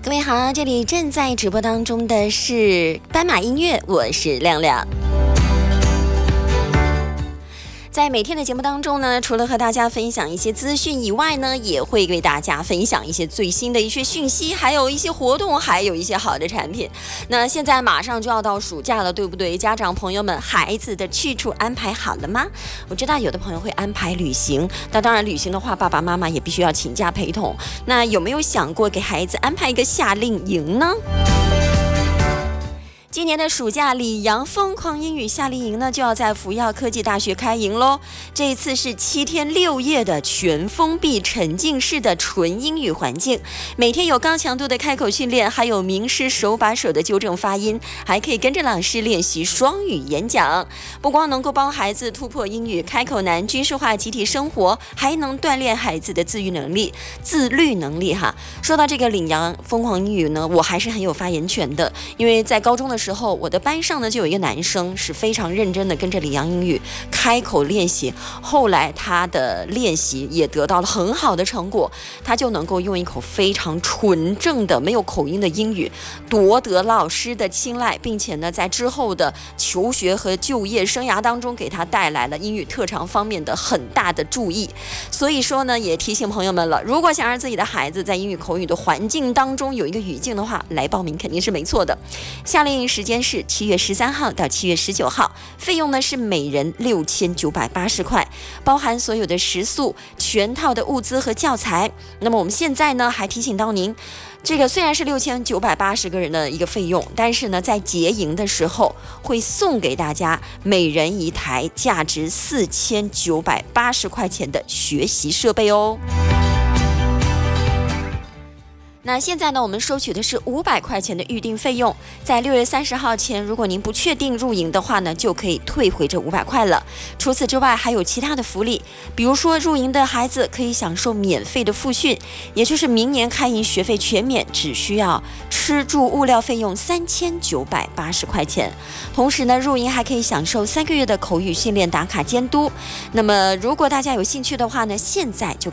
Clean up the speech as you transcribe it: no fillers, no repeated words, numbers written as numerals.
各位好，这里正在直播当中的是斑马音乐，我是亮亮。在每天的节目当中呢，除了和大家分享一些资讯以外呢，也会为大家分享一些最新的一些讯息，还有一些活动，还有一些好的产品。那现在马上就要到暑假了，对不对？家长朋友们，孩子的去处安排好了吗？我知道有的朋友会安排旅行，那当然旅行的话，爸爸妈妈也必须要请假陪同。那有没有想过给孩子安排一个夏令营呢？今年的暑假里阳疯狂英语夏令营呢，就要在福耀科技大学开营喽。这一次是7天6夜的全封闭沉浸式的纯英语环境，每天有高强度的开口训练，还有名师手把手的纠正发音，还可以跟着老师练习双语演讲。不光能够帮孩子突破英语开口难、军事化集体生活，还能锻炼孩子的自律能力哈。说到这个领阳疯狂英语呢，我还是很有发言权的，因为在高中的时候，我的班上呢就有一个男生是非常认真的跟着领阳英语开口练习，后来他的练习也得到了很好的成果，他就能够用一口非常纯正的没有口音的英语夺得老师的青睐，并且呢在之后的求学和就业生涯当中给他带来了英语特长方面的很大的注意。所以说呢，也提醒朋友们了，如果想让自己的孩子在英语口语的环境当中有一个语境的话，来报名肯定是没错的。夏令营时间是7月13号到7月19号，费用呢是每人6980块，包含所有的食宿、全套的物资和教材。那么我们现在呢还提醒到您，这个虽然是6980个人的一个费用，但是呢在结营的时候会送给大家每人一台价值4980块钱的学习设备哦。那现在呢，我们收取的是500块钱的预定费用，在6月30号前，如果您不确定入营的话呢，就可以退回这500块了。除此之外，还有其他的福利，比如说入营的孩子可以享受免费的复训，也就是明年开营学费全免，只需要吃住物料费用3980块钱。同时呢，入营还可以享受3个月的口语训练打卡监督。那么，如果大家有兴趣的话呢，现在就